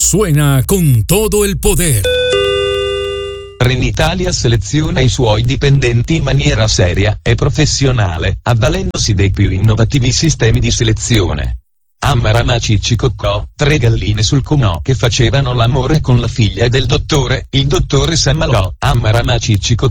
suena con todo el poder. Trenitalia seleziona i suoi dipendenti in maniera seria e professionale, avvalendosi dei più innovativi sistemi di selezione. A Marana Ciccicoccò, 3 galline sul comò che facevano l'amore con la figlia del dottore, il dottore s'ammalò. A Marana Ciccicoccò